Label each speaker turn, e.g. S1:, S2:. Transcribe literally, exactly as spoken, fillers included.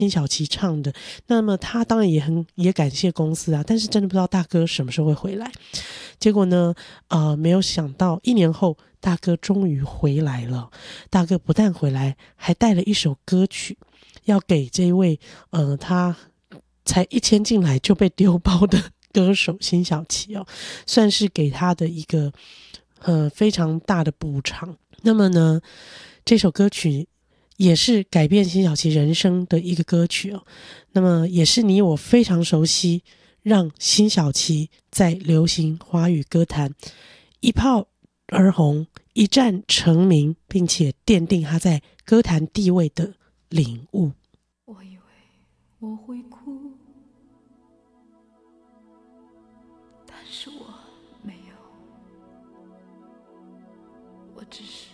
S1: 辛晓琪唱的。那么他当然也很也感谢公司啊，但是真的不知道大哥什么时候会回来。结果呢，呃，没有想到一年后大哥终于回来了。大哥不但回来，还带了一首歌曲要给这一位呃他才一签进来就被丢包的歌手辛晓琪哦，算是给他的一个呃非常大的补偿。那么呢，这首歌曲也是改变辛晓琪人生的一个歌曲哦。那么也是你我非常熟悉，让辛晓琪在流行华语歌坛一炮而红，一战成名，并且奠定他在歌坛地位的领悟。
S2: 我以为我会哭，但是我没有，我只是